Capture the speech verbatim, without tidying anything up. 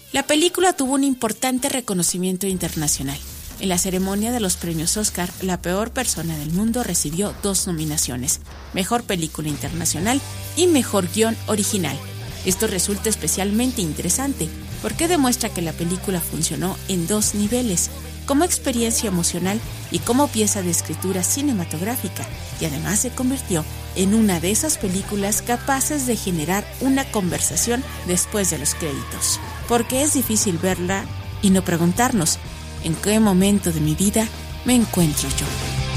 La película tuvo un importante reconocimiento internacional. En la ceremonia de los premios Oscar, La peor persona del mundo recibió dos nominaciones, Mejor Película Internacional y Mejor Guión Original. Esto resulta especialmente interesante porque demuestra que la película funcionó en dos niveles, como experiencia emocional y como pieza de escritura cinematográfica, y además se convirtió en una de esas películas capaces de generar una conversación después de los créditos. Porque es difícil verla y no preguntarnos, ¿en qué momento de mi vida me encuentro yo?